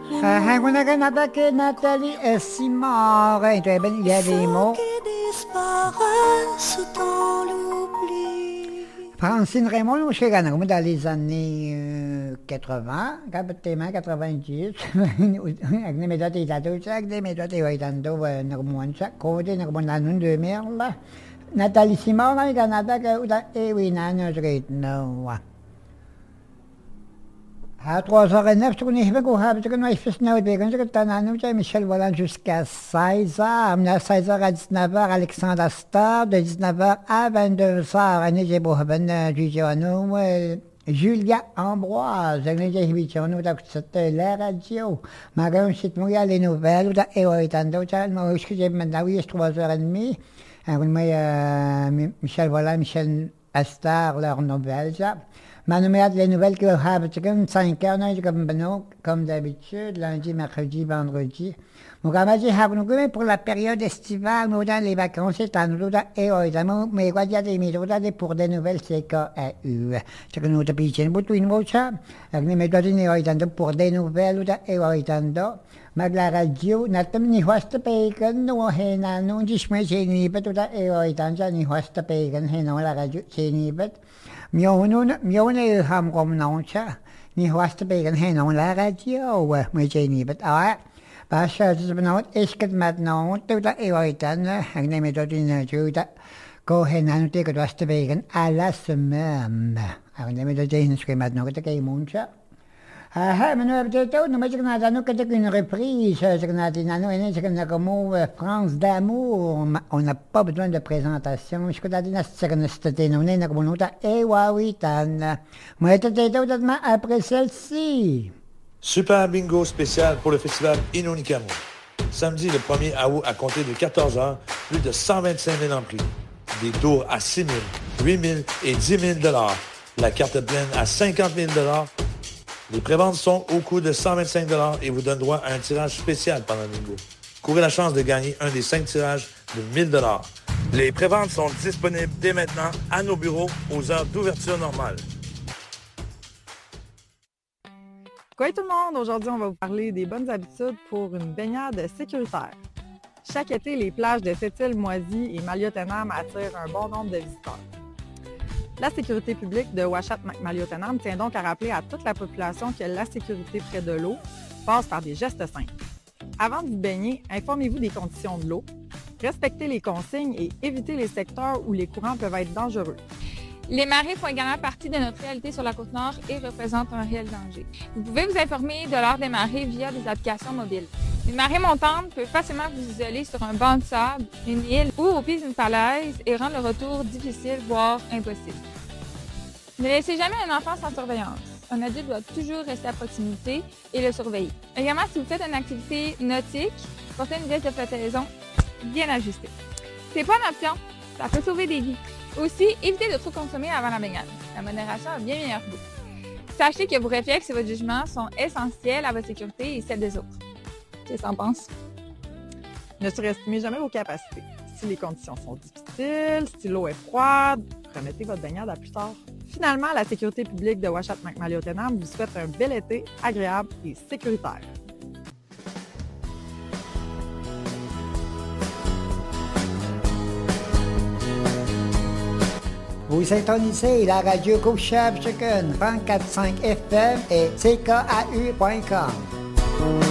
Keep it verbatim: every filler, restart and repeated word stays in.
Ah, kuna ka natake Nathalie et Simard. Et tu es ben, il y a des mots. Francine Raymond, je suis dans les années euh, quatre-vingts, quatre-vingt-dix, avec des méthodes et tatouages, avec des méthodes et oitando, normalement, chaque côté, normalement, nous deux mères, là. Nathalie Simard, dans le Canada, et oui, non, je sais pas. À trois heures neuf, je connais pas quoi, parce que nous, il fait ce n'est pas, quand je t'en ai Michel Volant jusqu'à seize heures, de seize heures à dix-neuf heures, Alexandre Astor, de dix-neuf heures à vingt-deux heures, Annie Jébohaben, Gigiano, Julia Ambroise, Annie Jébichon, c'était la radio, Marion Chitmouya, les nouvelles, et Oitando, moi, je suis maintenant, oui, c'est trois heures trente, Michel Volant, Michel Astor, leurs nouvelles, ça. Ma numéro les nouvelles que vous comme cinq heures, comme, comme d'habitude, lundi, mercredi, vendredi. Mon camarade, j'ai pour la période estivale, nous dans les vacances, c'est un nous et évidemment, mais quoi dire des méthodes pour des nouvelles C K A U. C'est que nous te pitchons beaucoup une mocha, avec les méthodes et pour des nouvelles et évidemment. Mag la radio, natam ni hosta pagan, no hena, no dismay sinibet, uta e évidemment, ni hosta pagan, hena la radio sinibet. Mjønene, mjønene ham kom nogen så, ni hoste begen hen on la radio, med Jenny, but I, bare så det er noget, isket med nogen, det er jo i den, jeg nemmer det din juda, gå hen og det kan hoste begen, alla smøm, jeg nemmer det din skal med noget, det kan i morgen så. Ah, men nu er det jo, nu må jeg ikke nu kan det une reprise, så kan det nu en så kan det comme France d'amour, on n'a pas besoin de présentation, je crois que det så kan det nu en comme nota et oui tan. Moi det det det ma après celle-ci. Super bingo spécial pour le festival Inonikamu. Samedi le premier août à compter de quatorze heures, plus de cent vingt-cinq mille en prix. Des tours à six mille, huit mille et dix mille dollars. La carte pleine à cinquante mille dollars. Les préventes sont au coût de cent vingt-cinq dollars et vous donnent droit à un tirage spécial pendant le bingo. Courez la chance de gagner un des cinq tirages de mille dollars. Les préventes sont disponibles dès maintenant à nos bureaux aux heures d'ouverture normale. Quoi tout le monde, aujourd'hui on va vous parler des bonnes habitudes pour une baignade sécuritaire. Chaque été, les plages de Sept-Îles, Moisy et Maliotenam attirent un bon nombre de visiteurs. La sécurité publique de Ouachata-Maliotenam tient donc à rappeler à toute la population que la sécurité près de l'eau passe par des gestes simples. Avant de vous baigner, informez-vous des conditions de l'eau, respectez les consignes et évitez les secteurs où les courants peuvent être dangereux. Les marées font également partie de notre réalité sur la Côte-Nord et représentent un réel danger. Vous pouvez vous informer de l'heure des marées via des applications mobiles. Une marée montante peut facilement vous isoler sur un banc de sable, une île ou au pied d'une falaise et rendre le retour difficile, voire impossible. Ne laissez jamais un enfant sans surveillance. Un adulte doit toujours rester à proximité et le surveiller. Également, si vous faites une activité nautique, portez une veste de flottaison bien ajustée. C'est pas une option, ça peut sauver des vies. Aussi, évitez de trop consommer avant la baignade. La modération a bien meilleur goût. Sachez que vos réflexes et votre jugement sont essentiels à votre sécurité et celle des autres. Qu'est-ce que t'en penses? Ne surestimez jamais vos capacités. Si les conditions sont difficiles, si l'eau est froide, remettez votre baignade à plus tard. Finalement, la sécurité publique de Ouachata-Maliotenam vous souhaite un bel été agréable et sécuritaire. Vous syntonisez la radio Couchab Chicken, trente-quatre virgule cinq F M et C K A U point com.